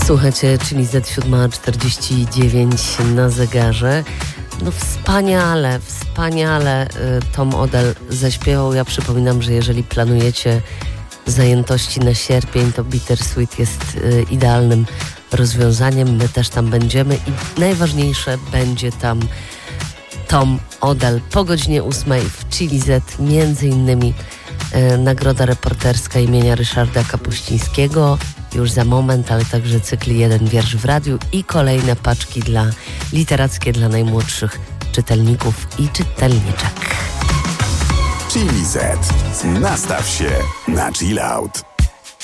Słuchajcie, czyli Z7:49 na zegarze. No wspaniale Tom Odell zaśpiewał. Ja przypominam, że jeżeli planujecie zajętości na sierpień, to Bittersweet jest idealnym rozwiązaniem. My też tam będziemy i najważniejsze, będzie tam Tom Odell po godzinie 8 w Chili Z, między innymi nagroda reporterska imienia Ryszarda Kapuścińskiego już za moment, ale także cykl Jeden wiersz w radiu i kolejne paczki literackie dla najmłodszych czytelników i czytelniczek. Chili Z. Nastaw się na chill out.